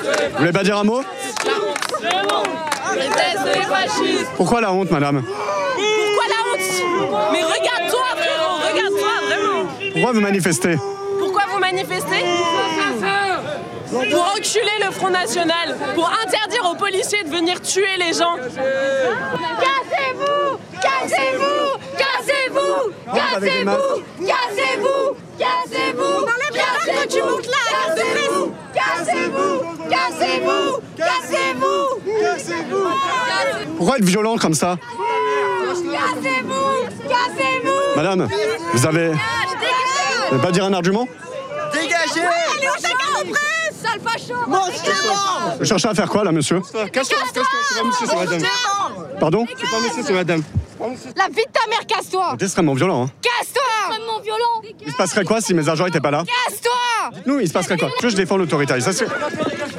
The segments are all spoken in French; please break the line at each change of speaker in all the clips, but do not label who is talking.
Vous voulez pas dire un mot? Pourquoi la honte, madame?
Pourquoi la honte? Mais regarde-toi, frérot, regarde-toi, vraiment.
Pourquoi vous manifestez?
Pourquoi vous manifestez? Pour enculer le Front National, pour interdire aux policiers de venir tuer les gens.
Cassez-vous! Cassez-vous! Cassez-vous! Cassez-vous! Cassez-vous! Cassez-vous! Quand tu montes là, cassez-vous! Cassez-vous! Cassez-vous! Cassez-vous! Cassez-vous!
Pourquoi être violent comme ça?
Cassez-vous! Cassez-vous!
Madame, vous avez pas dire un argument?
Dégagez! Allez, on s'accorde en presse, sale facho!
Vous cherchez à faire quoi là, monsieur?
Casse-toi!
C'est pas monsieur, c'est madame.
Pardon?
C'est pas monsieur, c'est madame.
La vie de ta mère, casse-toi!
C'est extrêmement violent, hein.
Casse-toi! Extrêmement violent!
Il se passerait quoi si mes agents étaient pas là?
Casse-toi!
Nous, il se passerait quoi? Je défends l'autorité. Ça, c'est quoi?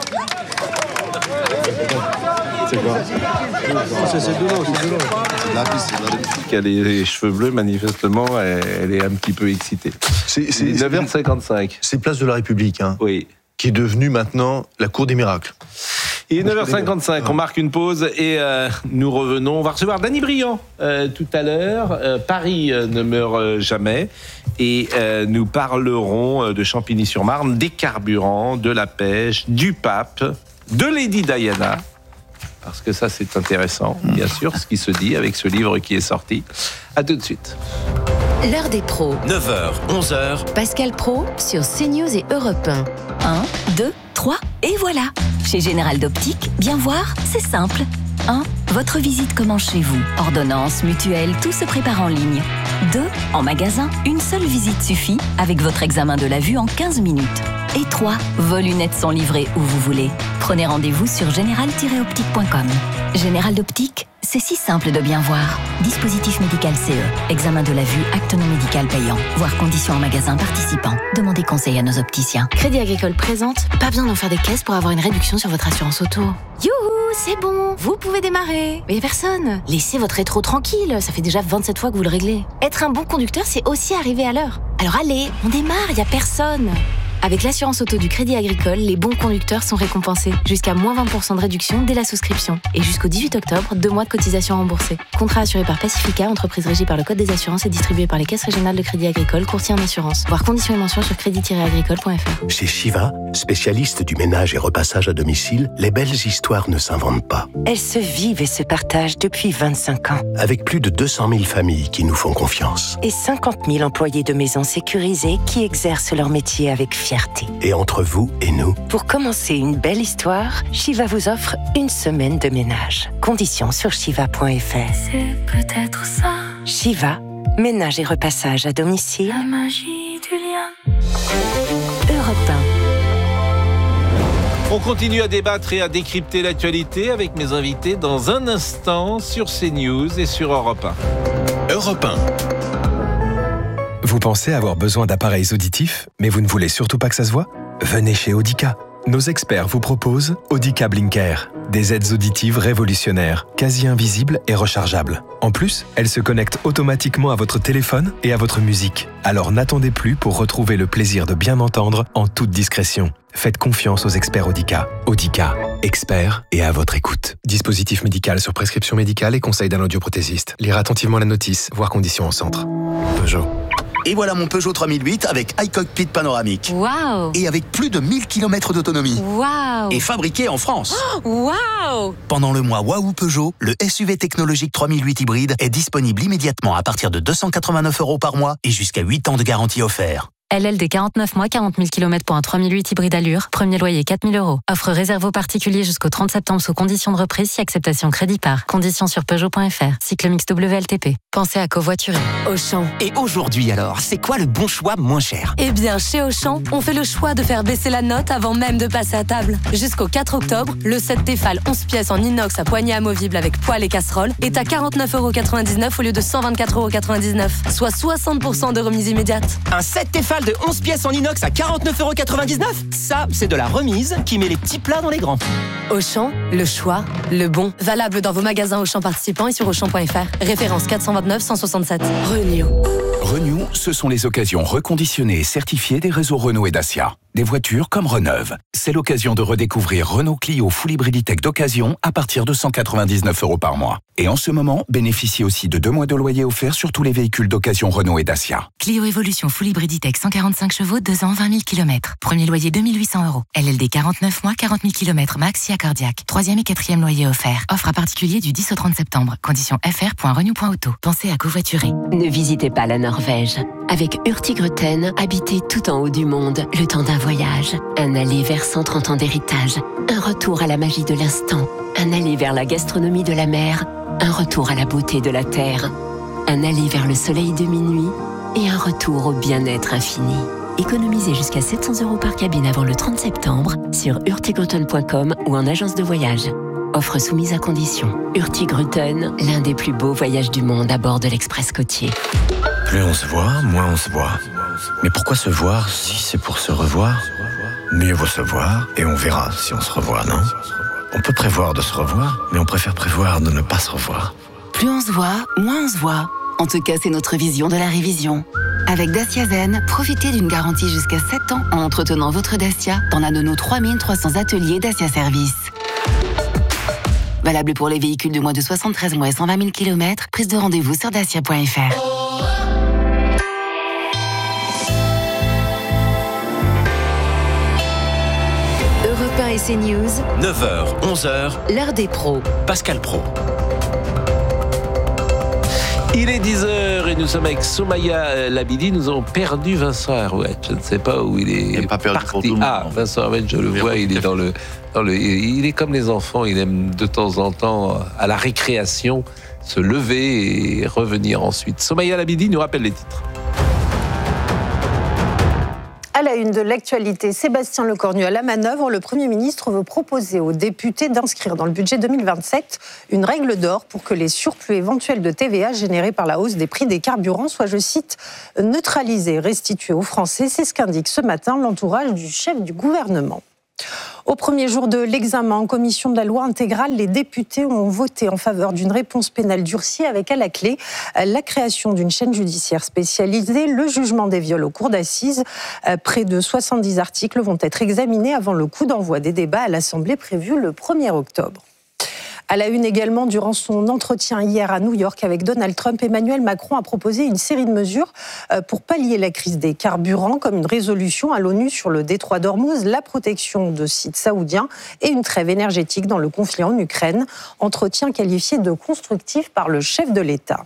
C'est de l'eau.
La fille qui a les cheveux bleus, manifestement, elle est un petit peu excitée.
C'est
9h55.
C'est Place de la République, hein,
Oui.
qui est devenue maintenant la Cour des miracles.
Il est 9h55, on marque une pause et nous revenons. On va recevoir Dany Briand tout à l'heure. Paris ne meurt jamais. Et nous parlerons de Champigny-sur-Marne, des carburants, de la pêche, du pape, de Lady Diana. Parce que ça, c'est intéressant, bien sûr, ce qui se dit avec ce livre qui est sorti. À tout de suite.
L'heure des pros.
9h, 11h.
Pascal Pro sur CNews et Europe 1. 1, 2, 3, et voilà. Chez Général d'Optique, bien voir, c'est simple. 1. Votre visite commence chez vous. Ordonnance, mutuelle, tout se prépare en ligne. 2. En magasin, une seule visite suffit avec votre examen de la vue en 15 minutes. Et 3. Vos lunettes sont livrées où vous voulez. Prenez rendez-vous sur général-optique.com. Général d'Optique, c'est si simple de bien voir. Dispositif médical CE. Examen de la vue, acte non médical payant. Voir conditions en magasin participant. Demandez conseil à nos opticiens. Crédit Agricole présente. Pas besoin d'en faire des caisses pour avoir une réduction sur votre assurance auto. Youhou, c'est bon. Vous pouvez démarrer. Mais personne. Laissez votre rétro tranquille. Ça fait déjà 27 fois que vous le réglez. Être un bon conducteur, c'est aussi arriver à l'heure. Alors allez, on démarre, y a personne. Avec l'assurance auto du Crédit Agricole, les bons conducteurs sont récompensés. Jusqu'à moins 20% de réduction dès la souscription. Et jusqu'au 18 octobre, 2 mois de cotisation remboursée. Contrat assuré par Pacifica, entreprise régie par le Code des assurances et distribué par les caisses régionales de Crédit Agricole, courtier en assurance. Voir conditions et mentions sur crédit-agricole.fr.
Chez Shiva, spécialiste du ménage et repassage à domicile, les belles histoires ne s'inventent pas.
Elles se vivent et se partagent depuis 25 ans.
Avec plus de 200 000 familles qui nous font confiance.
Et 50 000 employés de maisons sécurisées qui exercent leur métier avec fierté.
Et entre vous et nous,
pour commencer une belle histoire, Shiva vous offre une semaine de ménage. Conditions sur shiva.fr.
C'est peut-être ça.
Shiva, ménage et repassage à domicile.
La magie du lien.
Europe 1.
On continue à débattre et à décrypter l'actualité avec mes invités dans un instant sur CNews et sur Europe 1.
Europe 1.
Vous pensez avoir besoin d'appareils auditifs, mais vous ne voulez surtout pas que ça se voit? Venez chez Audica. Nos experts vous proposent Audica Blinker, des aides auditives révolutionnaires, quasi invisibles et rechargeables. En plus, elles se connectent automatiquement à votre téléphone et à votre musique. Alors n'attendez plus pour retrouver le plaisir de bien entendre en toute discrétion. Faites confiance aux experts Audica. Audica, experts et à votre écoute. Dispositif médical sur prescription médicale et conseil d'un audioprothésiste. Lire attentivement la notice, voir conditions en centre. Peugeot.
Et voilà mon Peugeot 3008 avec iCockpit panoramique.
Waouh!
Et avec plus de 1000 km d'autonomie.
Waouh!
Et fabriqué en France.
Waouh!
Pendant le mois Waouh Peugeot, le SUV technologique 3008 hybride est disponible immédiatement à partir de 289 € par mois et jusqu'à 8 ans de garantie offert.
LLD 49 mois, 40 000 km pour un 3008 hybride allure. Premier loyer 4 000 €. Offre réservée aux particuliers jusqu'au 30 septembre sous conditions de reprise si acceptation crédit par. Conditions sur Peugeot.fr. Cycle mix WLTP. Pensez à covoiturer.
Auchan. Et aujourd'hui alors, c'est quoi le bon choix moins cher?
Eh bien, chez Auchan, on fait le choix de faire baisser la note avant même de passer à table. Jusqu'au 4 octobre, le set Tefal 11 pièces en inox à poignée amovible avec poêle et casserole est à 49,99 € au lieu de 124,99 €. Soit 60% de remise immédiate.
Un set Tefal de 11 pièces en inox à 49,99 €? Ça, c'est de la remise qui met les petits plats dans les grands.
Auchan, le choix, le bon. Valable dans vos magasins Auchan participants et sur Auchan.fr. Référence 429 167. Renew.
Renew, ce sont les occasions reconditionnées et certifiées des réseaux Renault et Dacia. Des voitures comme reneuves. C'est l'occasion de redécouvrir Renault Clio Full Hybrid E-Tech d'occasion à partir de 199 € par mois. Et en ce moment, bénéficiez aussi de 2 mois de loyer offerts sur tous les véhicules d'occasion Renault et Dacia.
Clio Evolution Full Hybrid E-Tech 145 chevaux, 2 ans, 20 000 km. Premier loyer 2 800 €. LLD 49 mois, 40 000 km max, si accordiaque. 3e et 4e loyer offert. Offre à particulier du 10 au 30 septembre. Conditions fr.renew.auto. Pensez à covoiturer.
Ne visitez pas la Norvège. Avec Hurtigruten, habitez tout en haut du monde, le temps d'un voyage. Un aller vers 130 ans d'héritage. Un retour à la magie de l'instant. Un aller vers la gastronomie de la mer. Un retour à la beauté de la terre. Un aller vers le soleil de minuit. Et un retour au bien-être infini. Économisez jusqu'à 700 € par cabine avant le 30 septembre sur hurtigruten.com ou en agence de voyage. Offre soumise à condition. Hurtigruten, l'un des plus beaux voyages du monde à bord de l'Express côtier.
Plus on se voit, moins on se voit. Mais pourquoi se voir si c'est pour se revoir? Mieux vaut se voir et on verra si on se revoit, non? On peut prévoir de se revoir, mais on préfère prévoir de ne pas se revoir.
Plus on se voit, moins on se voit. En tout cas, c'est notre vision de la révision. Avec Dacia Zen, profitez d'une garantie jusqu'à 7 ans en entretenant votre Dacia dans l'un de nos 3300 ateliers Dacia Service. Valable pour les véhicules de moins de 73 mois et 120 000 km. Prise de rendez-vous sur dacia.fr.
Europe 1 et CNews.
9h, 11h.
L'heure des pros.
Pascal Pro.
Il est 10h et nous sommes avec Somaya Labidi. Nous avons perdu Vincent Arouet. Je ne sais pas où il est.
Il n'est pas perdu
parti.
pour tout le monde.
Ah, Vincent Arouet, je le vois, il est dans le. Il est comme les enfants, il aime de temps en temps, à la récréation, se lever et revenir ensuite. Somaya Labidi nous rappelle les titres.
À la une de l'actualité, Sébastien Lecornu à la manœuvre, le Premier ministre veut proposer aux députés d'inscrire dans le budget 2027 une règle d'or pour que les surplus éventuels de TVA générés par la hausse des prix des carburants soient, je cite, neutralisés, restitués aux Français. C'est ce qu'indique ce matin l'entourage du chef du gouvernement. Au premier jour de l'examen en commission de la loi intégrale, les députés ont voté en faveur d'une réponse pénale durcie avec à la clé la création d'une chaîne judiciaire spécialisée, le jugement des viols aux cours d'assises. Près de 70 articles vont être examinés avant le coup d'envoi des débats à l'Assemblée prévu le 1er octobre. À la une également, durant son entretien hier à New York avec Donald Trump, Emmanuel Macron a proposé une série de mesures pour pallier la crise des carburants, comme une résolution à l'ONU sur le détroit d'Ormuz, la protection de sites saoudiens et une trêve énergétique dans le conflit en Ukraine. Entretien qualifié de constructif par le chef de l'État.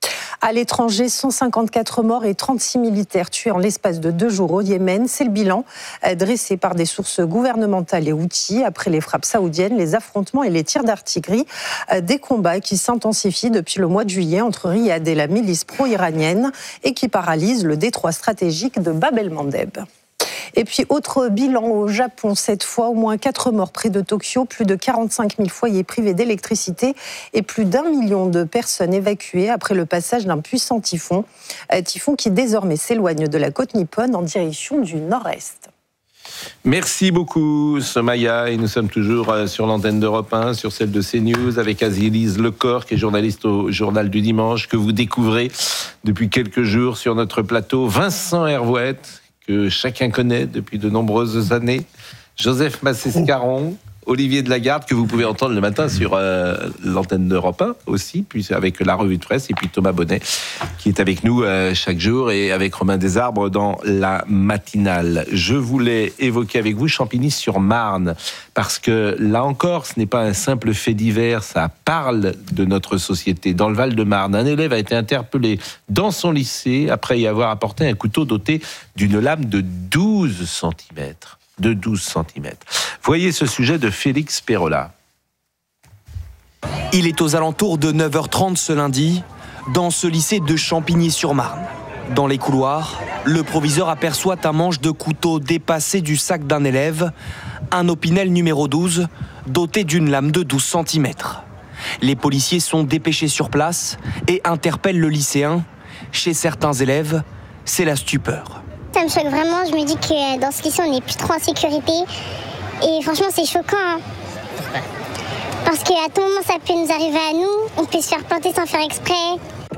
À l'étranger, 154 morts et 36 militaires tués en l'espace de 2 jours au Yémen. C'est le bilan dressé par des sources gouvernementales et outils après les frappes saoudiennes, les affrontements et les tirs d'artillerie. Des combats qui s'intensifient depuis le mois de juillet entre Riyad et la milice pro-iranienne et qui paralysent le détroit stratégique de Bab el-Mandeb. Et puis, autre bilan au Japon, cette fois, au moins 4 morts près de Tokyo, plus de 45 000 foyers privés d'électricité et plus d'1 million de personnes évacuées après le passage d'un puissant typhon. Typhon qui désormais s'éloigne de la côte nippone en direction du nord-est.
Merci beaucoup, Somaya. Et nous sommes toujours sur l'antenne d'Europe 1, sur celle de CNews, avec Azilise Lecor, qui est journaliste au Journal du Dimanche, que vous découvrez depuis quelques jours sur notre plateau. Vincent Arouet, que chacun connaît depuis de nombreuses années. Joseph Massescaron, Olivier Delagarde, que vous pouvez entendre le matin sur l'antenne d'Europe 1 aussi, puis avec la revue de presse, et puis Thomas Bonnet, qui est avec nous chaque jour, et avec Romain Desarbres dans la matinale. Je voulais évoquer avec vous Champigny-sur-Marne, parce que là encore, ce n'est pas un simple fait divers, ça parle de notre société. Dans le Val-de-Marne, un élève a été interpellé dans son lycée après y avoir apporté un couteau doté d'une lame de 12 cm. Voyez ce sujet de Félix Perrola.
Il est aux alentours de 9h30 ce lundi, dans ce lycée de Champigny-sur-Marne. Dans les couloirs, le proviseur aperçoit un manche de couteau dépassé du sac d'un élève, un Opinel numéro 12, doté d'une lame de 12 cm. Les policiers sont dépêchés sur place et interpellent le lycéen. Chez certains élèves, c'est la stupeur.
Ça me choque vraiment, je me dis que dans ce lycée, on n'est plus trop en sécurité. Et franchement, c'est choquant. Hein. Parce qu'à tout moment, ça peut nous arriver à nous. On peut se faire planter sans faire exprès.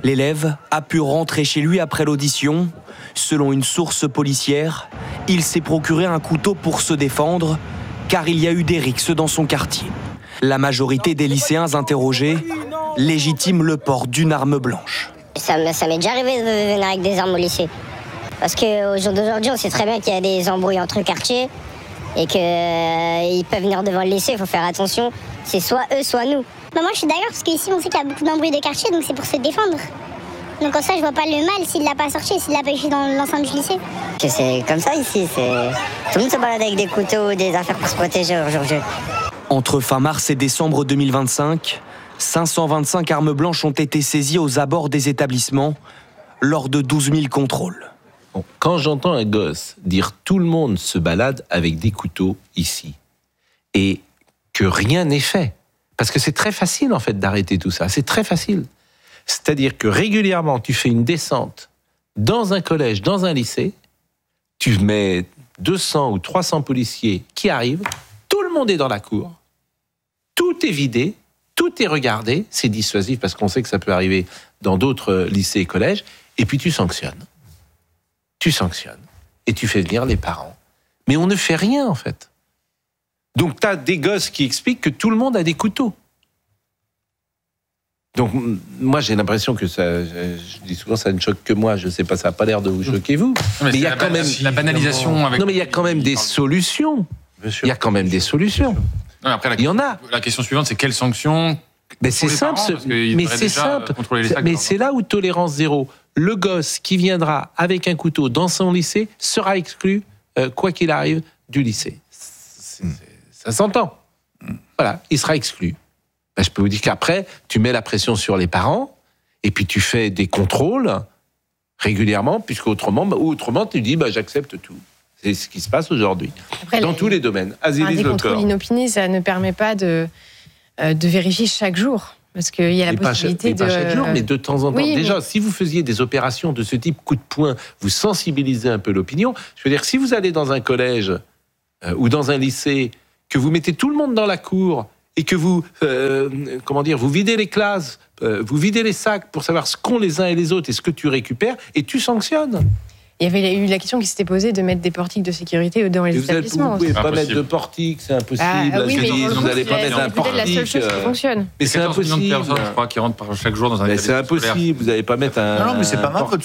L'élève a pu rentrer chez lui après l'audition. Selon une source policière, il s'est procuré un couteau pour se défendre, car il y a eu des rixes dans son quartier. La majorité des lycéens interrogés légitiment le port d'une arme blanche.
Ça m'est déjà arrivé de venir avec des armes au lycée. Parce qu'au jour d'aujourd'hui, on sait très bien qu'il y a des embrouilles entre quartiers et qu'ils peuvent venir devant le lycée, il faut faire attention. C'est soit eux, soit nous. Bah moi je suis d'accord parce qu'ici on sait qu'il y a beaucoup d'embrouilles de quartier, donc c'est pour se défendre. Donc en ça je vois pas le mal s'il l'a pas sorti, s'il l'a pas écrit dans l'enceinte du lycée.
Que c'est comme ça ici, tout le monde se balade avec des couteaux, des affaires pour se protéger aujourd'hui.
Entre fin mars et décembre 2025, 525 armes blanches ont été saisies aux abords des établissements lors de 12 000 contrôles.
Bon, quand j'entends un gosse dire « tout le monde se balade avec des couteaux ici » et que rien n'est fait, parce que c'est très facile en fait d'arrêter tout ça, c'est très facile. C'est-à-dire que régulièrement tu fais une descente dans un collège, dans un lycée, tu mets 200 ou 300 policiers qui arrivent, tout le monde est dans la cour, tout est vidé, tout est regardé, c'est dissuasif parce qu'on sait que ça peut arriver dans d'autres lycées et collèges, et puis tu sanctionnes. Tu sanctionnes et tu fais venir les parents. Mais on ne fait rien en fait. Donc tu as des gosses qui expliquent que tout le monde a des couteaux. Donc moi j'ai l'impression que ça, je dis souvent ça ne choque que moi, je sais pas, ça n'a pas l'air de vous choquer vous.
Mais
il y a quand même
la banalisation avec.
Non mais il y a quand même des solutions. Il y a quand même des solutions.
Non, après,
il y en a.
La question suivante c'est quelles sanctions.
Mais c'est simple, mais c'est simple. Mais c'est là où tolérance zéro. Le gosse qui viendra avec un couteau dans son lycée sera exclu, quoi qu'il arrive, du lycée. Ça s'entend. Voilà, il sera exclu. Ben, je peux vous dire qu'après, tu mets la pression sur les parents et puis tu fais des contrôles régulièrement, puisque autrement tu dis j'accepte tout. C'est ce qui se passe aujourd'hui, dans tous les domaines.
Des contrôles inopinés, ça ne permet pas de vérifier chaque jour. Parce qu'il y a la possibilité
pas chaque jour, mais de temps en temps.
Oui,
déjà, si vous faisiez des opérations de ce type, coup de poing, vous sensibilisez un peu l'opinion. Je veux dire, si vous allez dans un collège ou dans un lycée, que vous mettez tout le monde dans la cour et que vous, vous videz les classes, vous videz les sacs pour savoir ce qu'ont les uns et les autres et ce que tu récupères, et tu sanctionnes.
Il y avait eu la question qui s'était posée de mettre des portiques de sécurité dans les établissements.
Vous ne pouvez pas mettre de portique, c'est impossible.
Oui, mais
vous n'allez pas mettre un portique.
C'est la seule chose qui fonctionne.
Mais c'est impossible. 14 millions de personnes, je crois, qui rentrent chaque jour dans un établissement.
C'est impossible, vous n'allez pas mettre un...
Non, mais c'est pas mal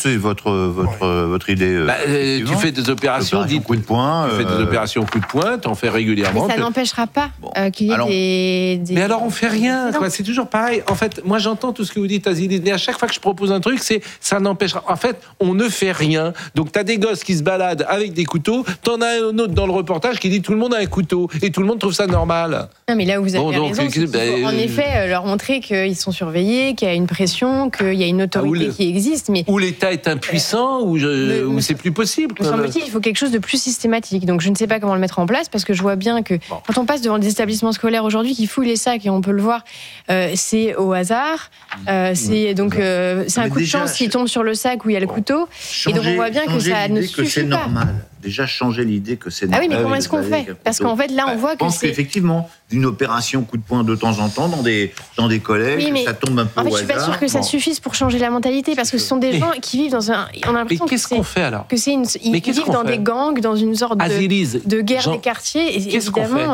votre idée.
Tu fais des opérations
coup de poing.
Tu fais des opérations coup de poing, tu en fais régulièrement.
Mais ça n'empêchera pas qu'il y ait des...
Mais alors on fait rien, c'est toujours pareil. En fait, moi j'entends tout ce que vous dites, Azilis, mais à chaque fois que je propose un truc, ça n'empêchera... En fait, on ne fait rien. Donc tu as des gosses qui se baladent avec des couteaux, t'en as un autre dans le reportage qui dit tout le monde a un couteau et tout le monde trouve ça normal.
Non mais là où vous avez raison, c'est qu'il faut en effet leur montrer qu'ils sont surveillés, qu'il y a une pression, qu'il y a une autorité qui existe. Mais
où l'État est impuissant, où c'est plus possible.
Me semble-t-il, il faut quelque chose de plus systématique. Donc je ne sais pas comment le mettre en place parce que je vois bien que quand on passe devant des établissements scolaires aujourd'hui qui fouillent les sacs et on peut le voir, c'est au hasard. C'est un coup de chance qui tombe sur le sac où il y a le couteau. Et donc on voit bien que ça ne suffit pas.
C'est normal. Déjà changer l'idée que c'est normal.
Ah oui, mais comment est-ce qu'on fait ? Parce qu'en fait, là, on voit que
je pense qu'effectivement, d'une opération coup de poing de temps en temps dans des collèges, ça tombe un peu au hasard.
Je suis pas sûre que ça suffise pour changer la mentalité, parce que ce sont des gens qui vivent dans un... On a l'impression
qu'est-ce qu'on fait alors ?
Ils vivent dans des gangs, dans une sorte de guerre des quartiers. Et évidemment,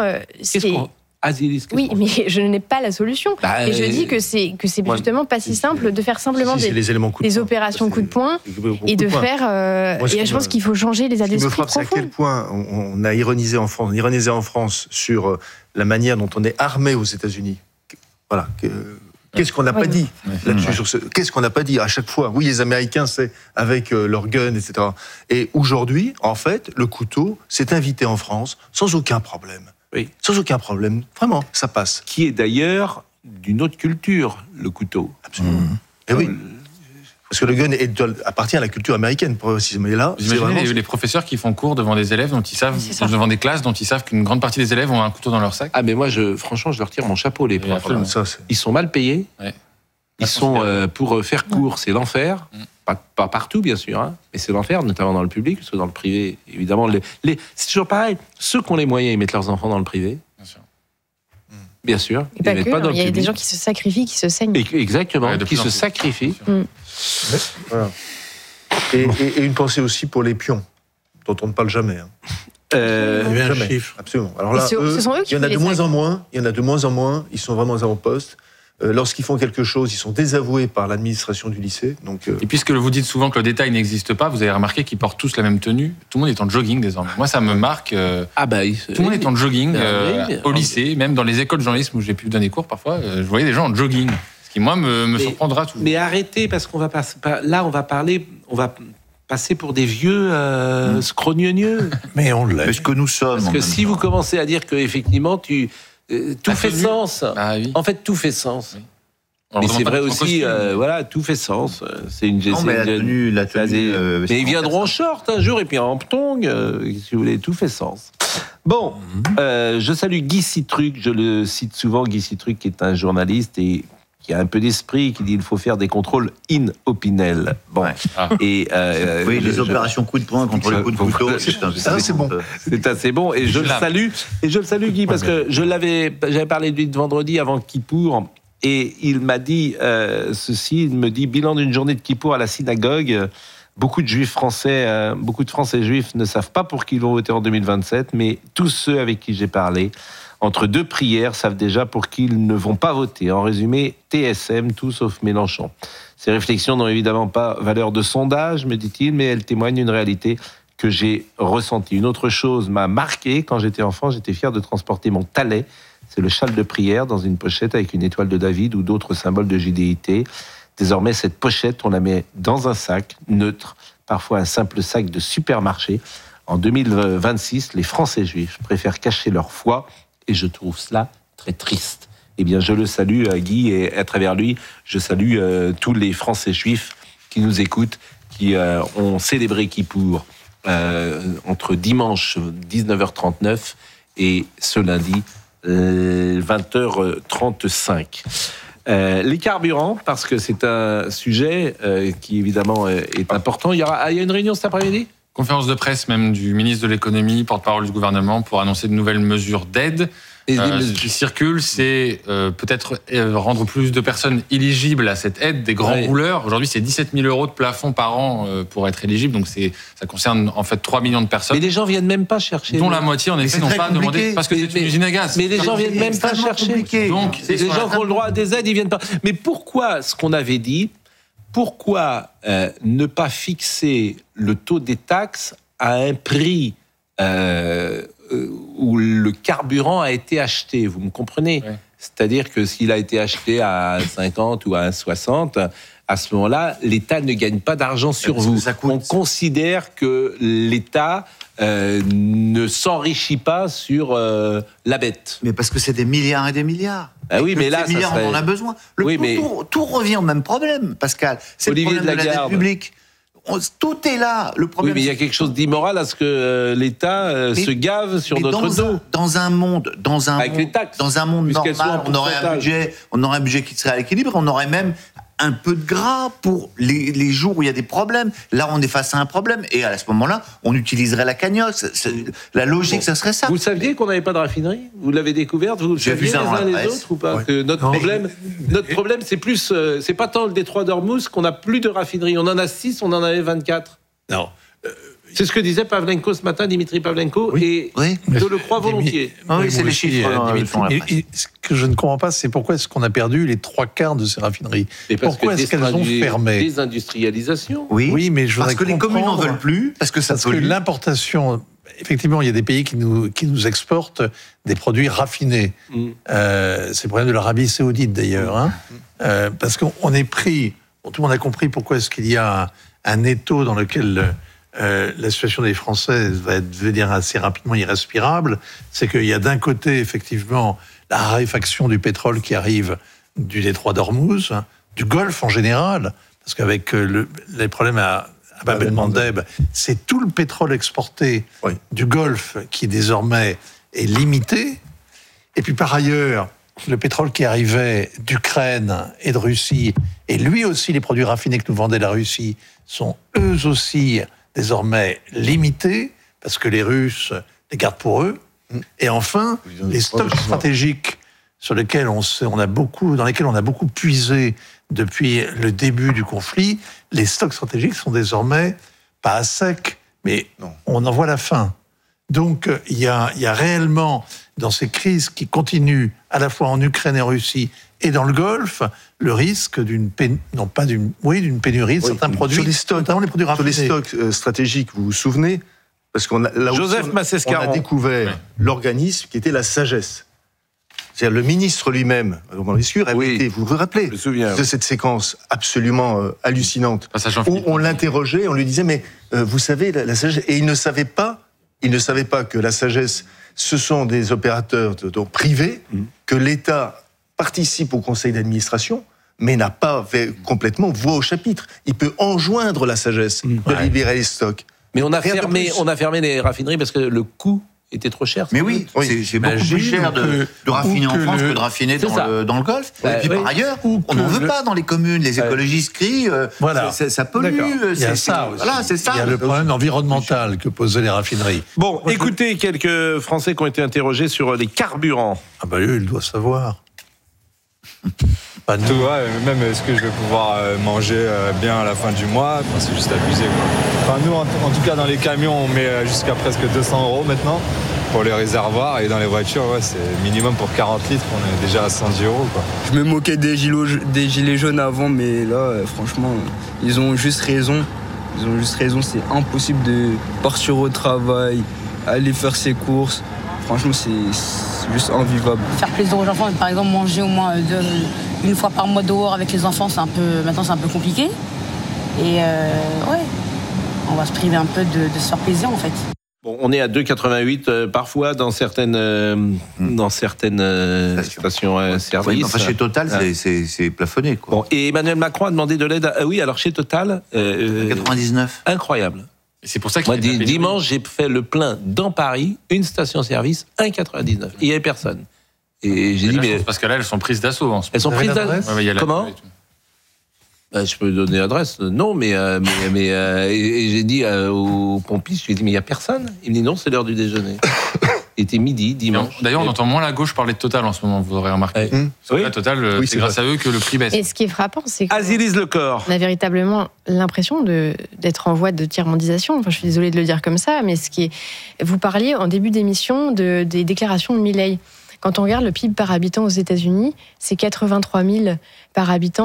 Azilis,
oui, mais je n'ai pas la solution. Et je dis que c'est justement pas si simple de faire simplement des opérations coup de poing et de faire. Je pense qu'il faut changer les esprits profonds.
C'est à quel point on a ironisé en France sur la manière dont on est armé aux États-Unis. Voilà. Qu'est-ce qu'on n'a pas dit là-dessus ? Qu'est-ce qu'on n'a pas dit à chaque fois ? Oui, les Américains, c'est avec leurs guns, etc. Et aujourd'hui, en fait, le couteau s'est invité en France sans aucun problème.
Oui.
Sans aucun problème. Vraiment, ça passe.
Qui est d'ailleurs d'une autre culture, le couteau.
Absolument. Et oui. Parce que le gun appartient à la culture américaine, précisément. Mais là,
vous imaginez les professeurs qui font cours devant des élèves devant des classes dont ils savent qu'une grande partie des élèves ont un couteau dans leur sac.
Ah, mais moi, franchement, je leur tire mon chapeau, les profs. Ils sont mal payés. Ouais. Ils sont, pour faire cours, c'est l'enfer. Pas partout, bien sûr, mais c'est l'enfer, notamment dans le public, parce que dans le privé, évidemment, c'est toujours pareil. Ceux qui ont les moyens, ils mettent leurs enfants dans le privé. Bien sûr. Bien sûr.
Et pas que, il y a des gens qui se sacrifient, qui se saignent.
Exactement, qui se sacrifient.
Voilà. Et une pensée aussi pour les pions, dont on ne parle jamais.
Il y avait un
Jamais.
chiffre.
Absolument. Alors là,
ce sont eux qui
il y en a
font
de
les
moins
sacs.
en moins. Il y en a de moins en moins. Ils sont vraiment aux avant-postes. Lorsqu'ils font quelque chose, ils sont désavoués par l'administration du lycée. Donc,
Et puisque vous dites souvent que le détail n'existe pas, vous avez remarqué qu'ils portent tous la même tenue. Tout le monde est en jogging désormais. Moi, ça me marque. Tout le monde est en jogging au lycée, même dans les écoles de journalisme où j'ai pu donner cours parfois. Je voyais des gens en jogging. Ce qui, moi, me surprendra toujours.
Mais arrêtez, parce qu'on va passer. Là, on va passer pour des vieux scrogneux.
Mais on l'est.
Est-ce que nous sommes
Parce que si vous commencez à dire que effectivement tout fait sens.
Oui.
En fait, tout fait sens.
On
Mais
leur
c'est
demande
vrai
pas
aussi,
costume.
tout fait sens. C'est une
Non, mais la tenue,
mais ils viendront en short un jour et puis en tongs, si vous voulez, tout fait sens. Bon, je salue Guy Citruc, je le cite souvent, Guy Citruc qui est un journaliste et qui a un peu d'esprit, qui dit qu'il faut faire des contrôles in opinel. Bon. Et,
oui, les opérations coup de poing contre les coups de couteau,
c'est bon.
C'est assez bon. Et je le salue. Et je le salue, Guy, parce que j'avais parlé de lui de vendredi avant Kippour. Et il m'a dit ceci, il me dit, bilan d'une journée de Kippour à la synagogue. Beaucoup de Français juifs ne savent pas pour qui ils vont voter en 2027, mais tous ceux avec qui j'ai parlé, entre deux prières, savent déjà pour qui ils ne vont pas voter. En résumé, TSM, tout sauf Mélenchon. Ces réflexions n'ont évidemment pas valeur de sondage, me dit-il, mais elles témoignent d'une réalité que j'ai ressentie. Une autre chose m'a marqué. Quand j'étais enfant, j'étais fier de transporter mon talet. C'est le châle de prière dans une pochette avec une étoile de David ou d'autres symboles de judéité. Désormais, cette pochette, on la met dans un sac neutre, parfois un simple sac de supermarché. En 2026, les Français juifs préfèrent cacher leur foi et je trouve cela très triste. Eh bien, je le salue, Guy, et à travers lui, je salue tous les Français juifs qui nous écoutent, qui ont célébré Kippour entre dimanche 19h39 et ce lundi 20h35. Les carburants, parce que c'est un sujet qui évidemment est important. Il y a une réunion cet après-midi ?
Conférence de presse même du ministre de l'économie, porte-parole du gouvernement, pour annoncer de nouvelles mesures d'aide. Ce qui circule, c'est peut-être rendre plus de personnes éligibles à cette aide, des grands rouleurs. Aujourd'hui, c'est 17 000 € de plafond par an pour être éligible. Donc ça concerne en fait 3 millions de personnes.
Mais les gens viennent même pas chercher.
Dont la moitié, en effet, n'ont pas demandé, parce que c'est une usine à gaz.
Mais les gens viennent même pas chercher. Donc, les gens qui ont le droit à des aides, ils viennent pas. Mais pourquoi, ce qu'on avait dit, pourquoi ne pas fixer le taux des taxes à un prix où le carburant a été acheté, vous me comprenez ? C'est-à-dire que s'il a été acheté à 50 ou à 60, à ce moment-là, l'État ne gagne pas d'argent sur vous. On considère que l'État ne s'enrichit pas sur la bête.
Mais parce que c'est des milliards et des milliards.
Ah oui, mais là,
ces milliards, on en a besoin. Tout revient au même problème, Pascal. C'est
Olivier
le problème de la dette publique. Tout est là. Le problème,
oui, mais il y a quelque chose d'immoral à ce que l'État se gave sur notre dos.
Dans un monde normal, on aurait un budget qui serait à l'équilibre, on aurait même un peu de gras pour les jours où il y a des problèmes. Là, on est face à un problème. Et à ce moment-là, on utiliserait la cagnotte. La logique, ça serait ça.
Vous saviez qu'on n'avait pas de raffinerie ? Vous l'avez découverte ? Vous le saviez les uns les autres ou pas ? Que notre problème, c'est plus... c'est pas tant le détroit d'Ormuz qu'on n'a plus de raffinerie. On en a 6, on en avait 24.
Non.
C'est ce que disait Pavlenko ce matin, Dimitri Pavlenko, et je le crois volontiers.
Oui, c'est les chiffres.
Ce que je ne comprends pas, c'est pourquoi est-ce qu'on a perdu les 3/4 de ces raffineries ? Pourquoi est-ce qu'elles ont fermé ?
Désindustrialisation.
Oui, mais je
parce que les communes n'en veulent plus, parce que l'importation,
effectivement, il y a des pays qui nous exportent des produits raffinés. C'est le problème de l'Arabie Saoudite, d'ailleurs. Parce qu'on est pris, tout le monde a compris pourquoi est-ce qu'il y a un étau dans lequel... la situation des Français va devenir assez rapidement irrespirable. C'est qu'il y a d'un côté, effectivement, la raréfaction du pétrole qui arrive du détroit d'Ormuz, du Golfe en général, parce qu'avec les problèmes à Bab el-Mandeb, c'est tout le pétrole exporté du Golfe qui désormais est limité. Et puis par ailleurs, le pétrole qui arrivait d'Ukraine et de Russie, et lui aussi les produits raffinés que nous vendait la Russie, sont eux aussi désormais limités, parce que les Russes les gardent pour eux. Et enfin, les stocks stratégiques dans lesquels on a beaucoup puisé depuis le début du conflit, les stocks stratégiques sont désormais pas à sec, mais on en voit la fin. Donc, il y a réellement, dans ces crises qui continuent à la fois en Ukraine et en Russie et dans le Golfe, le risque d'une pénurie de certains produits,
sur les stocks,
notamment les produits raffinés.
Sur les stocks stratégiques, vous vous souvenez, parce qu'on a,
Joseph Massescaron.
On a découvert l'organisme qui était la sagesse. C'est-à-dire le ministre lui-même, Montesquieu, avait été, vous vous rappelez de cette séquence absolument hallucinante, où on l'interrogeait, on lui disait, mais vous savez, la sagesse, et il ne savait pas que la sagesse, ce sont des opérateurs privés, que l'État participe au conseil d'administration, mais n'a pas complètement voix au chapitre. Il peut enjoindre la sagesse de libérer les stocks.
Mais on a fermé les raffineries parce que le coût était trop cher.
Mais oui, c'est beaucoup plus cher de raffiner en France que de raffiner dans le Golfe. Et puis par ailleurs, on n'en veut pas dans les communes. Les écologistes crient, ça pollue.
Il y a ça aussi.
Voilà, c'est ça.
Il y a le problème environnemental que posaient les raffineries.
Bon, écoutez quelques Français qui ont été interrogés sur les carburants.
Ah bah lui, il doit savoir.
Pas tout, même est-ce que je vais pouvoir manger bien à la fin du mois, c'est juste abusé, quoi. Enfin, nous, en tout cas, dans les camions, on met jusqu'à presque 200 € maintenant pour les réservoirs, et dans les voitures, c'est minimum pour 40 litres, on est déjà à 110 €, quoi.
Je me moquais des gilets jaunes avant, mais là, franchement, ils ont juste raison. C'est impossible de partir au travail, aller faire ses courses. Franchement, c'est juste invivable.
Faire plaisir aux enfants, par exemple, manger au moins une fois par mois dehors avec les enfants, maintenant c'est un peu compliqué. Et on va se priver un peu de se faire plaisir en fait.
Bon, on est à 2,88 parfois dans certaines stations-service.
Enfin, chez Total, c'est plafonné, quoi.
Bon, et Emmanuel Macron a demandé de l'aide. Oui, alors chez Total,
99.
Incroyable.
C'est pour ça
moi, dimanche, j'ai fait le plein dans Paris, une station-service, 1,99. Il n'y avait personne. Et j'ai dit, mais.
Parce que là, elles sont prises d'assaut.
Elles sont prises d'assaut. Comment ? Je peux donner l'adresse. Non, mais et j'ai dit au pompiste, je lui ai dit, mais il n'y a personne. Il me dit, non, c'est l'heure du déjeuner. Il était midi, dimanche.
D'ailleurs, on entend moins la gauche parler de Total en ce moment, vous aurez remarqué. Parce que Total, c'est grâce à eux que le prix baisse.
Et ce qui est frappant, c'est
Azilise Lecor.
On a véritablement l'impression d'être en voie de tiers-mondisation. Enfin, je suis désolée de le dire comme ça, mais vous parliez en début d'émission des déclarations de Milei. Quand on regarde le PIB par habitant aux États-Unis, c'est 83 000 par habitant